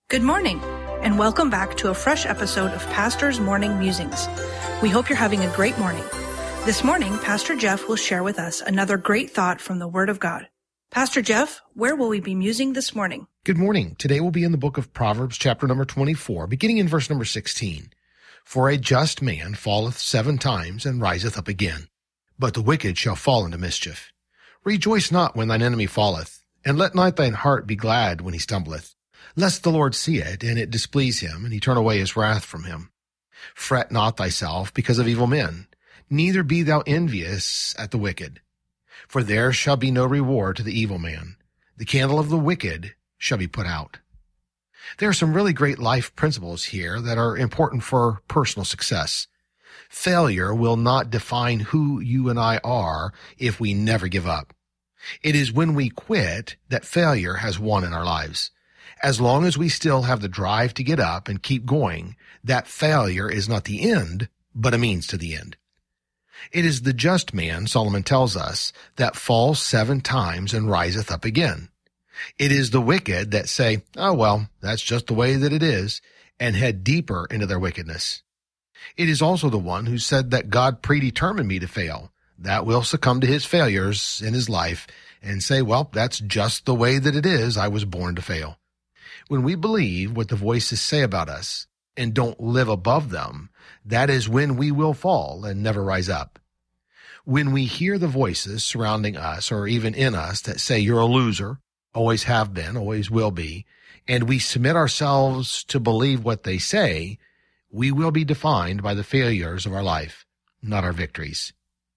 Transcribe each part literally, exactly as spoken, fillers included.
Good morning, and welcome back to a fresh episode of Pastor's Morning Musings. We hope you're having a great morning. This morning, Pastor Jeff will share with us another great thought from the Word of God. Pastor Jeff, where will we be musing this morning? Good morning. Today we'll be in the book of Proverbs, chapter number twenty-four, beginning in verse number sixteen. For a just man falleth seven times and riseth up again, but the wicked shall fall into mischief. Rejoice not when thine enemy falleth, and let not thine heart be glad when he stumbleth, lest the Lord see it, and it displease him, and he turn away his wrath from him. Fret not thyself because of evil men, neither be thou envious at the wicked. For there shall be no reward to the evil man. The candle of the wicked shall be put out. There are some really great life principles here that are important for personal success. Failure will not define who you and I are if we never give up. It is when we quit that failure has won in our lives. As long as we still have the drive to get up and keep going, that failure is not the end, but a means to the end. It is the just man, Solomon tells us, that falls seven times and riseth up again. It is the wicked that say, oh, well, that's just the way that it is, and head deeper into their wickedness. It is also the one who said that God predetermined me to fail, that will succumb to his failures in his life and say, well, that's just the way that it is. I was born to fail. When we believe what the voices say about us and don't live above them, that is when we will fall and never rise up. When we hear the voices surrounding us or even in us that say you're a loser, always have been, always will be, and we submit ourselves to believe what they say, we will be defined by the failures of our life, not our victories.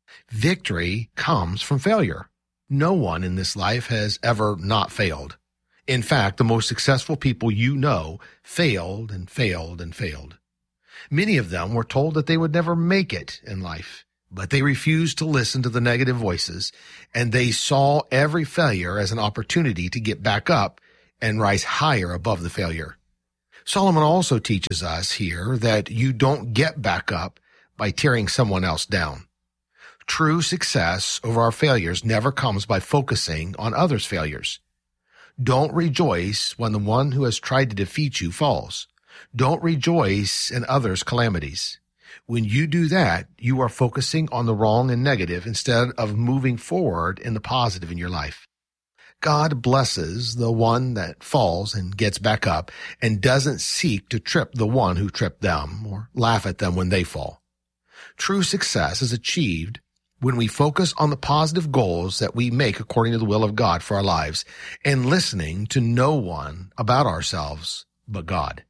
Victory comes from failure. No one in this life has ever not failed. In fact, the most successful people you know failed and failed and failed. Many of them were told that they would never make it in life, but they refused to listen to the negative voices, and they saw every failure as an opportunity to get back up and rise higher above the failure. Solomon also teaches us here that you don't get back up by tearing someone else down. True success over our failures never comes by focusing on others' failures. Don't rejoice when the one who has tried to defeat you falls. Don't rejoice in others' calamities. When you do that, you are focusing on the wrong and negative instead of moving forward in the positive in your life. God blesses the one that falls and gets back up and doesn't seek to trip the one who tripped them or laugh at them when they fall. True success is achieved when we focus on the positive goals that we make according to the will of God for our lives and listening to no one about ourselves but God.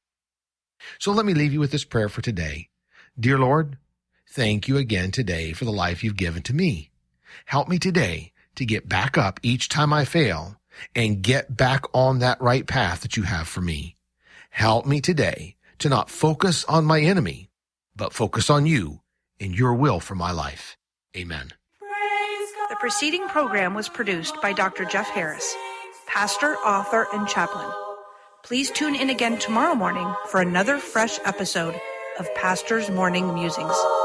So let me leave you with this prayer for today. Dear Lord, thank you again today for the life you've given to me. Help me today to get back up each time I fail and get back on that right path that you have for me. Help me today to not focus on my enemy, but focus on you and your will for my life. Amen. The preceding program was produced by Doctor Jeff Harris, pastor, author, and chaplain. Please tune in again tomorrow morning for another fresh episode of Pastor's Morning Musings.